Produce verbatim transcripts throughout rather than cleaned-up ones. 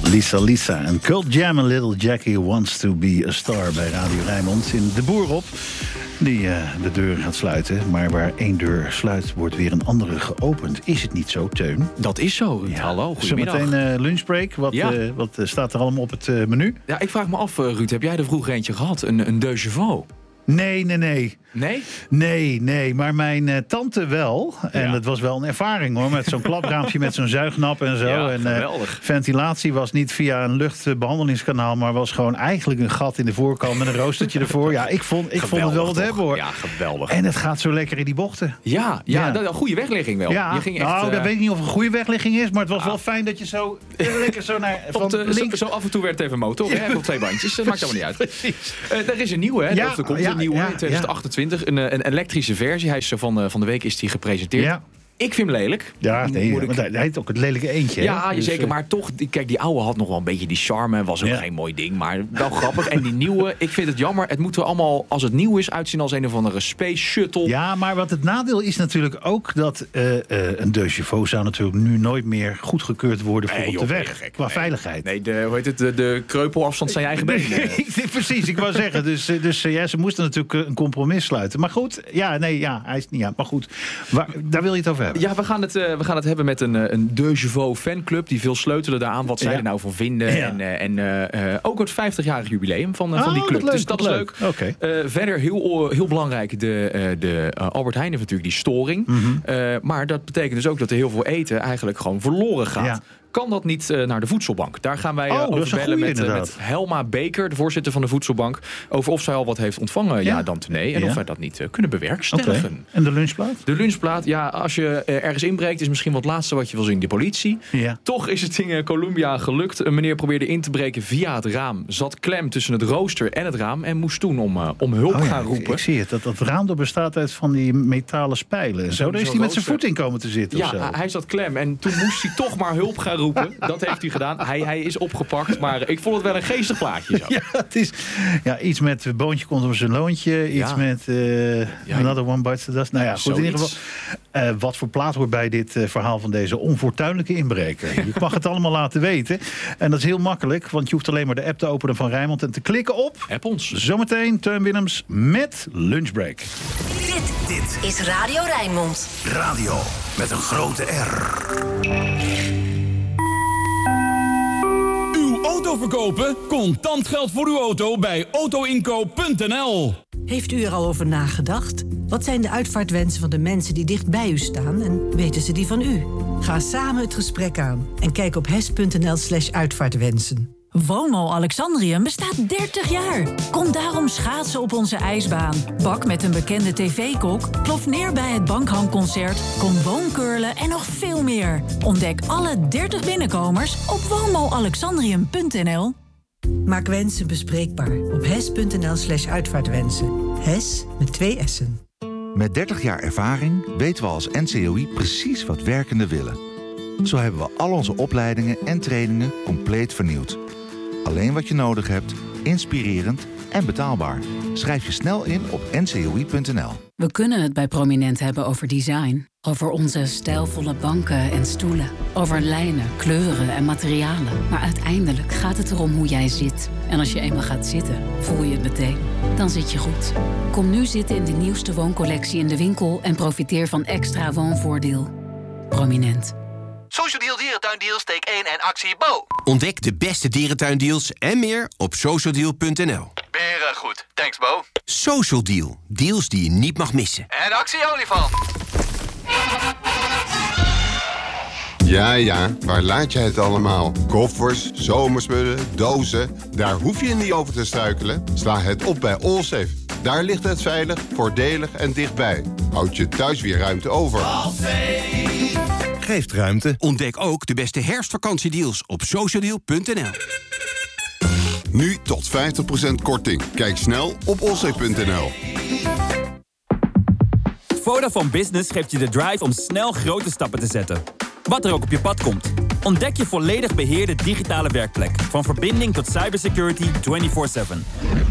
Lisa Lisa en Cult Jam en Little Jackie Wants to Be a Star bij Radio Rijnmond. In De Boer op, die uh, de deur gaat sluiten. Maar waar één deur sluit, wordt weer een andere geopend. Is het niet zo, Teun? Dat is zo. Ja. Hallo, goedemiddag. Zometeen uh, lunchbreak. Wat, ja. uh, wat uh, staat er allemaal op het uh, menu? Ja, ik vraag me af, uh, Ruud, heb jij er vroeger eentje gehad? Een, een deux chevaux? Nee, nee, nee. Nee? Nee, nee, maar mijn uh, tante wel. En ja. dat was wel een ervaring hoor. Met zo'n klapraampje met zo'n zuignap en zo. Ja, en, geweldig. Uh, ventilatie was niet via een luchtbehandelingskanaal, maar was gewoon eigenlijk een gat in de voorkant met een roostertje ervoor. Ja, ik vond, ik vond het wel wat toch? hebben hoor. Ja, geweldig. En het gaat zo lekker in die bochten. Ja, ja, ja. Dat, een goede weglegging wel. Ja, je ging echt, nou, uh... dat weet ik niet of het een goede weglegging is, maar het was ah. wel fijn dat je zo lekker zo naar van de, links. Zo, zo af en toe werd het even motor, hè? Op twee bandjes. Dat maakt allemaal niet uit. Precies. Uh, er is een nieuwe, hè? Ja, of er komt ja, een nieuwe ja, in twintig achtentwintig. Een, een elektrische versie. Hij is van, van de week is die gepresenteerd. Ja. Ik vind hem lelijk. Ja, nee, ik... hij heet ook het lelijke eentje. Ja, dus, zeker. Maar toch, kijk, die oude had nog wel een beetje die charme. Was ook ja. geen mooi ding, maar wel grappig. En die nieuwe, ik vind het jammer. Het moet er allemaal, als het nieuw is, uitzien als een of andere space shuttle. Ja, maar wat het nadeel is natuurlijk ook dat uh, uh, een deux chevaux zou natuurlijk nu nooit meer goedgekeurd worden voor nee, op de weg. Gek, qua nee. veiligheid. Nee, de, hoe heet het, de, de kreupelafstand zijn je eigen benen. Nee, precies, ik wou zeggen. Dus, dus ja, ze moesten natuurlijk een compromis sluiten. Maar goed, ja, nee, ja, hij is niet ja. Maar goed, waar, daar wil je het over hebben. Ja, we gaan het... Uh, We gaan het hebben met een, een deux chevaux fanclub. Die veel sleutelen daaraan. Wat zij ja. er nou van vinden. Ja. En, uh, en uh, ook het vijftigjarig jubileum van, uh, oh, van die club. Leuk, dus dat is leuk. leuk. Okay. Uh, verder heel, heel belangrijk. De, uh, de uh, Albert Heijn heeft natuurlijk die storing. Mm-hmm. Uh, maar dat betekent dus ook dat er heel veel eten eigenlijk gewoon verloren gaat. Ja. Kan dat niet uh, naar de voedselbank? Daar gaan wij uh, oh, over bellen goeie, met, uh, met Helma Beker, de voorzitter van de voedselbank. Over of zij al wat heeft ontvangen, ja, ja dan te nee. En ja. of wij dat niet uh, kunnen bewerkstelligen. Okay. En de lunchplaat? De lunchplaat, ja, als je uh, ergens inbreekt, is misschien wat het laatste wat je wil zien. De politie. Ja. Toch is het in uh, Colombia gelukt. Een meneer probeerde in te breken via het raam. Zat klem tussen het rooster en het raam. En moest toen om, uh, om hulp oh, ja, gaan roepen. Ik, ik zie het. Dat, dat raam er bestaat uit van die metalen spijlen. En zo. Zo daar is hij met zijn voet in komen te zitten. Ja, of zo. hij zat klem. En toen moest hij toch maar hulp gaan roepen. Dat heeft hij gedaan. Hij, hij is opgepakt, maar ik vond het wel een geestig plaatje. Zo. Ja, het is ja, iets met boontje komt op zijn loontje. Iets ja. met uh, ja, another one bites the dust. Nou ja, goed, zoiets. In ieder geval. Uh, wat voor plaat hoort bij dit uh, verhaal van deze onfortuinlijke inbreker? Je mag het allemaal laten weten. En dat is heel makkelijk, want je hoeft alleen maar de app te openen van Rijnmond en te klikken op. App ons. Zometeen Teun Willems met Lunchbreak. Dit, dit is Radio Rijnmond. Radio met een grote R. Auto verkopen? Contant geld voor uw auto bij autoinkoop punt n l. Heeft u er al over nagedacht? Wat zijn de uitvaartwensen van de mensen die dicht bij u staan en weten ze die van u? Ga samen het gesprek aan en kijk op hes punt n l slash uitvaartwensen. Woonmol Alexandrium bestaat dertig jaar. Kom daarom schaatsen op onze ijsbaan. Bak met een bekende tv-kok. Plof neer bij het Bankhangconcert. Kom woonkurlen en nog veel meer. Ontdek alle dertig binnenkomers op woonmol alexandrium punt n l. Maak wensen bespreekbaar op hes punt n l slash uitvaartwensen. Hes met twee S'en. Met dertig jaar ervaring weten we als N C O I precies wat werkenden willen. Zo hebben we al onze opleidingen en trainingen compleet vernieuwd. Alleen wat je nodig hebt, inspirerend en betaalbaar. Schrijf je snel in op n c o i punt n l. We kunnen het bij Prominent hebben over design. Over onze stijlvolle banken en stoelen. Over lijnen, kleuren en materialen. Maar uiteindelijk gaat het erom hoe jij zit. En als je eenmaal gaat zitten, voel je het meteen. Dan zit je goed. Kom nu zitten in de nieuwste wooncollectie in de winkel... en profiteer van extra woonvoordeel. Prominent. Social Deal Dierentuindeals, steek één en actie Bo. Ontdek de beste dierentuindeals en meer op social deal punt n l. Beren goed. Thanks Bo. Social Deal. Deals die je niet mag missen. En actie olifant. Ja, ja, waar laat jij het allemaal? Koffers, zomerspullen, dozen. Daar hoef je niet over te struikelen. Sla het op bij Allsafe. Daar ligt het veilig, voordelig en dichtbij. Houd je thuis weer ruimte over. Allsafe geeft ruimte. Ontdek ook de beste herfstvakantiedeals op social deal punt n l. Nu tot vijftig procent korting. Kijk snel op allsafe punt n l. Vodafone Business geeft je de drive om snel grote stappen te zetten. Wat er ook op je pad komt. Ontdek je volledig beheerde digitale werkplek. Van verbinding tot cybersecurity vierentwintig zeven.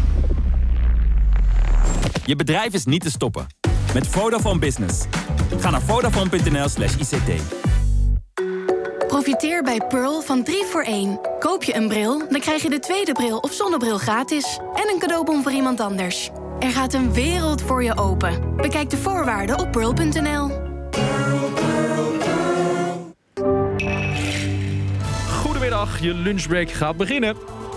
Je bedrijf is niet te stoppen. Met Vodafone Business. Ga naar vodafone punt n l slash I C T. Profiteer bij Pearl van drie voor één. Koop je een bril, dan krijg je de tweede bril of zonnebril gratis. En een cadeaubon voor iemand anders. Er gaat een wereld voor je open. Bekijk de voorwaarden op pearl punt n l. Goedemiddag, je lunchbreak gaat beginnen.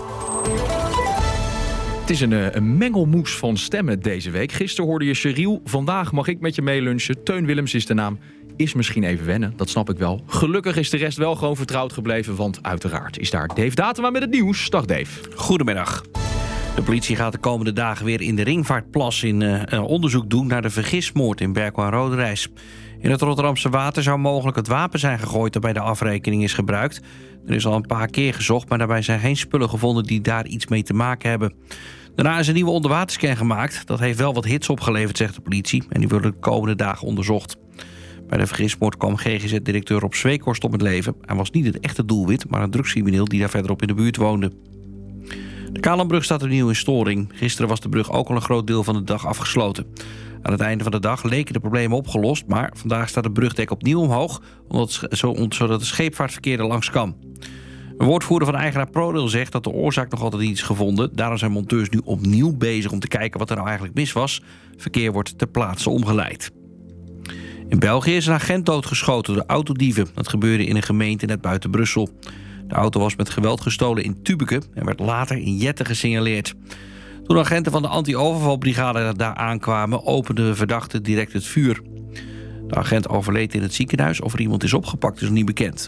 Het is een, een mengelmoes van stemmen deze week. Gisteren hoorde je Cheryl. Vandaag mag ik met je meelunchen. Teun Willems is de naam. Is misschien even wennen, dat snap ik wel. Gelukkig is de rest wel gewoon vertrouwd gebleven, want uiteraard is daar Dave Datema met het nieuws. Dag Dave. Goedemiddag. De politie gaat de komende dagen weer in de Ringvaartplas in uh, een onderzoek doen naar de vergismoord in Berkel en Roderijs. In het Rotterdamse water zou mogelijk het wapen zijn gegooid dat bij de afrekening is gebruikt. Er is al een paar keer gezocht, maar daarbij zijn geen spullen gevonden die daar iets mee te maken hebben. Daarna is een nieuwe onderwaterscan gemaakt. Dat heeft wel wat hits opgeleverd, zegt de politie. En die worden de komende dagen onderzocht. Bij de vergismoord kwam G G Z-directeur Rob Zweekhorst om het leven. Hij was niet het echte doelwit, maar een drugscrimineel die daar verderop in de buurt woonde. De Kalenbrug staat opnieuw in storing. Gisteren was de brug ook al een groot deel van de dag afgesloten. Aan het einde van de dag leken de problemen opgelost, maar vandaag staat de brugdek opnieuw omhoog, omdat, zodat de scheepvaartverkeer er langs kan. Een woordvoerder van eigenaar ProRail zegt dat de oorzaak nog altijd niet is gevonden. Daarom zijn monteurs nu opnieuw bezig om te kijken wat er nou eigenlijk mis was. Verkeer wordt ter plaatse omgeleid. In België is een agent doodgeschoten door autodieven. Dat gebeurde in een gemeente net buiten Brussel. De auto was met geweld gestolen in Tübingen en werd later in Jette gesignaleerd. Toen agenten van de anti-overvalbrigade daar aankwamen, openden de verdachten direct het vuur. De agent overleed in het ziekenhuis. Of er iemand is opgepakt is nog niet bekend.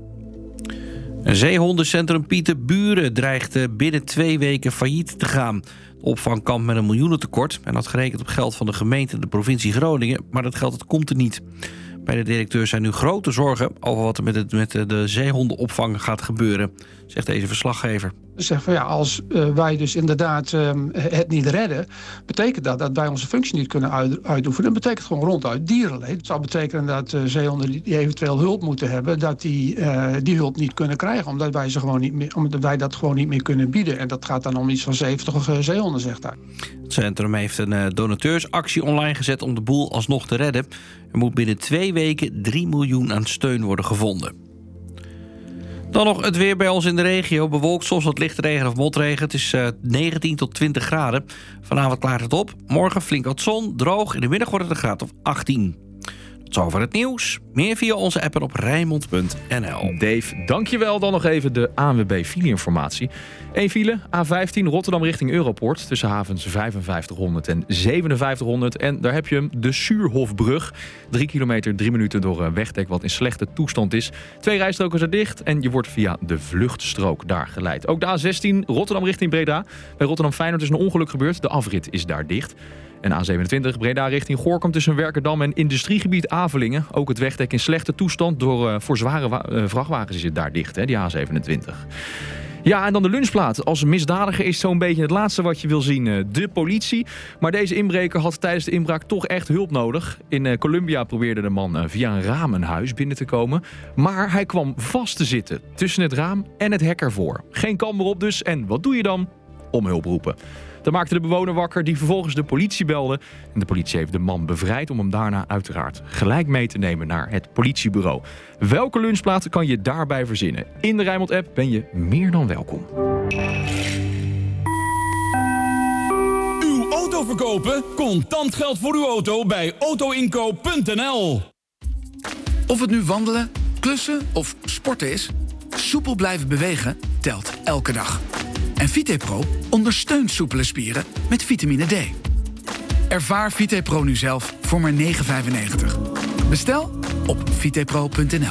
Een zeehondencentrum Pieterburen dreigt binnen twee weken failliet te gaan. De opvang kampt met een miljoenentekort en had gerekend op geld van de gemeente en de provincie Groningen, maar dat geld dat komt er niet. Bij de directeur zijn nu grote zorgen over wat er met, het, met de zeehondenopvang gaat gebeuren, zegt deze verslaggever. Zeg van ja, als uh, wij dus inderdaad uh, het niet redden, betekent dat dat wij onze functie niet kunnen uit, uitoefenen. Dat betekent gewoon ronduit dierenleed. Het zou betekenen dat uh, zeehonden die eventueel hulp moeten hebben, dat die uh, die hulp niet kunnen krijgen, omdat wij, ze gewoon niet meer, omdat wij dat gewoon niet meer kunnen bieden. En dat gaat dan om iets van zeventig uh, zeehonden, zegt hij. Het centrum heeft een uh, donateursactie online gezet om de boel alsnog te redden. Er moet binnen twee weken drie miljoen aan steun worden gevonden. Dan nog het weer bij ons in de regio. Bewolkt, soms wat lichte regen of motregen. Het is uh, negentien tot twintig graden. Vanavond klaart het op. Morgen flink wat zon, droog. In de middag wordt het een graad of achttien. Tot zover het nieuws. Meer via onze app en op Rijnmond punt n l. Dave, dankjewel. Dan nog even de A N W B file-informatie. Eén file, A vijftien Rotterdam richting Europoort. Tussen havens vijfenvijftighonderd en zevenenvijftighonderd. En daar heb je hem, de Suurhofbrug. Drie kilometer, drie minuten door een wegdek wat in slechte toestand is. Twee rijstroken zijn dicht en je wordt via de vluchtstrook daar geleid. Ook de A zestien Rotterdam richting Breda. Bij Rotterdam Feyenoord is een ongeluk gebeurd. De afrit is daar dicht. En A zevenentwintig Breda richting Gorinchem tussen Werkendam en industriegebied Avelingen. Ook het wegdek in slechte toestand. Door, uh, voor zware wa- uh, vrachtwagens is het daar dicht, hè, die A zevenentwintig. Ja, en dan de lunchplaat. Als misdadiger is zo'n beetje het laatste wat je wil zien. Uh, de politie. Maar deze inbreker had tijdens de inbraak toch echt hulp nodig. In uh, Colombia probeerde de man uh, via een raam een huis binnen te komen. Maar hij kwam vast te zitten tussen het raam en het hek ervoor. Geen kan meer op dus. En wat doe je dan? Om hulp roepen. Dat maakte de bewoner wakker die vervolgens de politie belde. En de politie heeft de man bevrijd om hem daarna uiteraard gelijk mee te nemen naar het politiebureau. Welke lunchplaat kan je daarbij verzinnen? In de Rijnmond-app ben je meer dan welkom. Uw auto verkopen? Contant geld voor uw auto bij autoinkoop punt n l. Of het nu wandelen, klussen of sporten is, soepel blijven bewegen telt elke dag. En VitePro ondersteunt soepele spieren met vitamine D. Ervaar VitePro nu zelf voor maar negen vijfennegentig. Bestel op vitepro punt n l.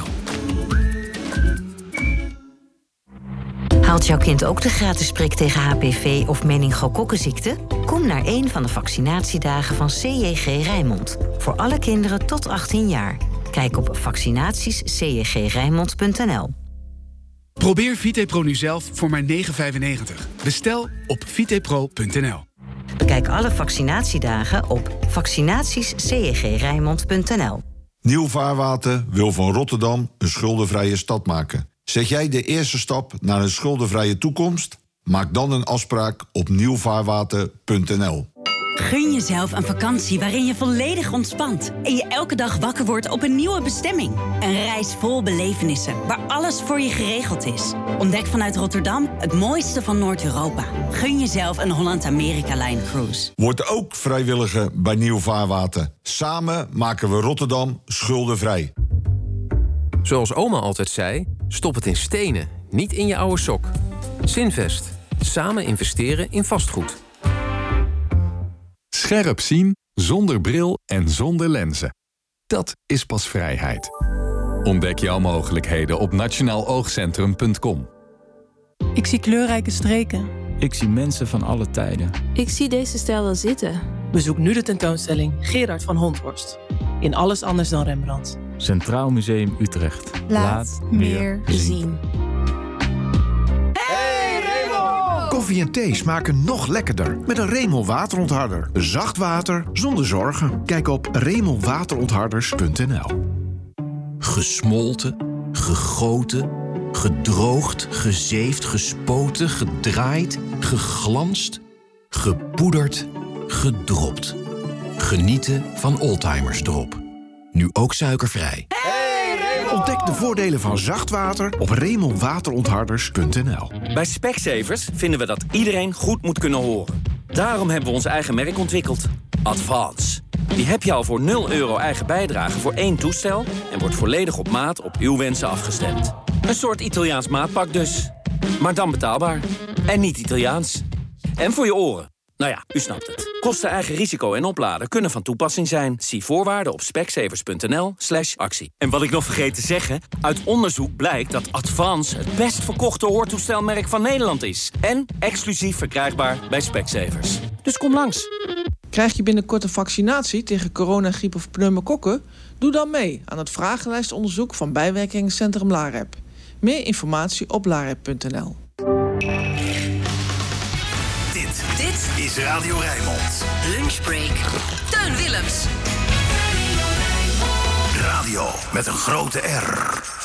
Haalt jouw kind ook de gratis prik tegen H P V of meningokokkenziekte? Kom naar een van de vaccinatiedagen van C J G Rijnmond. Voor alle kinderen tot achttien jaar. Kijk op vaccinaties c j g rijnmond punt n l. Probeer VitePro nu zelf voor maar negen vijfennegentig. Bestel op vitepro punt n l. Bekijk alle vaccinatiedagen op vaccinaties c j g rijnmond punt n l. Nieuw Vaarwater wil van Rotterdam een schuldenvrije stad maken. Zet jij de eerste stap naar een schuldenvrije toekomst? Maak dan een afspraak op nieuw vaarwater punt n l. Gun jezelf een vakantie waarin je volledig ontspant en je elke dag wakker wordt op een nieuwe bestemming. Een reis vol belevenissen, waar alles voor je geregeld is. Ontdek vanuit Rotterdam het mooiste van Noord-Europa. Gun jezelf een Holland-Amerika-Line cruise. Word ook vrijwilliger bij Nieuw Vaarwater. Samen maken we Rotterdam schuldenvrij. Zoals oma altijd zei, stop het in stenen, niet in je oude sok. Zinvest. Samen investeren in vastgoed. Scherp zien, zonder bril en zonder lenzen. Dat is pas vrijheid. Ontdek jouw mogelijkheden op nationaal oogcentrum punt com. Ik zie kleurrijke streken. Ik zie mensen van alle tijden. Ik zie deze stijl wel zitten. Bezoek nu de tentoonstelling Gerard van Honthorst. In Alles anders dan Rembrandt. Centraal Museum Utrecht. Laat, Laat meer zien. zien. Koffie en thee smaken nog lekkerder met een Remel waterontharder. Zacht water zonder zorgen. Kijk op remel waterontharders punt n l. Gesmolten, gegoten, gedroogd, gezeefd, gespoten, gedraaid, geglanst, gepoederd, gedropt. Genieten van Oldtimers Drop. Nu ook suikervrij. Ontdek de voordelen van zacht water op remel waterontharders punt n l. Bij Specsavers vinden we dat iedereen goed moet kunnen horen. Daarom hebben we ons eigen merk ontwikkeld. Advance. Die heb je al voor nul euro eigen bijdrage voor één toestel en wordt volledig op maat op uw wensen afgestemd. Een soort Italiaans maatpak dus. Maar dan betaalbaar. En niet Italiaans. En voor je oren. Nou ja, u snapt het. Kosten, eigen risico en opladen kunnen van toepassing zijn. Zie voorwaarden op specsavers punt n l slash actie. En wat ik nog vergeet te zeggen, uit onderzoek blijkt dat Advance het best verkochte hoortoestelmerk van Nederland is. En exclusief verkrijgbaar bij Specsavers. Dus kom langs. Krijg je binnenkort een vaccinatie tegen corona, griep of pneumokokken? Doe dan mee aan het vragenlijstonderzoek van bijwerkingencentrum LAREP. Meer informatie op larep punt n l. Dit is Radio Rijnmond. Lunchbreak. Teun Willems. Radio met een grote R.